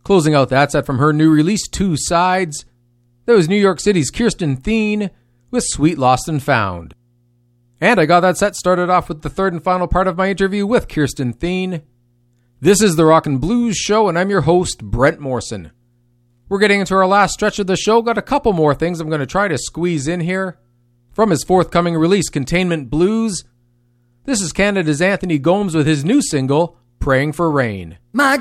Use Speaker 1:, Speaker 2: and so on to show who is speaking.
Speaker 1: Closing out that set from her new release, Two Sides, that was New York City's Kirsten Thien with Sweet Lost and Found. And I got that set started off with the third and final part of my interview with Kirsten Thien. This is the Rock and Blues Show, and I'm your host, Brent Morrison. We're getting into our last stretch of the show. Got a couple more things I'm going to try to squeeze in here. From his forthcoming release, Containment Blues, this is Canada's Anthony Gomes with his new single, Praying for Rain.
Speaker 2: My